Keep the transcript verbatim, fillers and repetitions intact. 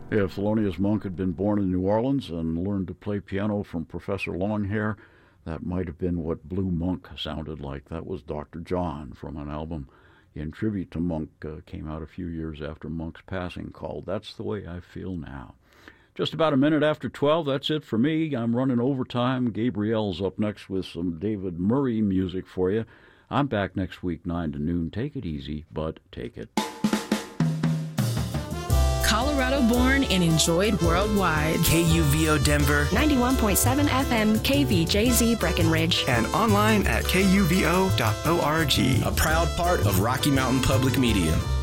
If Thelonious Monk had been born in New Orleans and learned to play piano from Professor Longhair, that might have been what Blue Monk sounded like. That was Doctor John from an album in tribute to Monk, uh, came out a few years after Monk's passing, called That's the Way I Feel Now. Just about a minute after twelve, that's it for me. I'm running overtime. Gabrielle's up next with some David Murray music for you. I'm back next week, nine to noon. Take it easy, but take it. Colorado born and enjoyed worldwide. K U V O Denver. ninety-one point seven F M K V J Z Breckenridge. And online at K U V O dot org. A proud part of Rocky Mountain Public Media.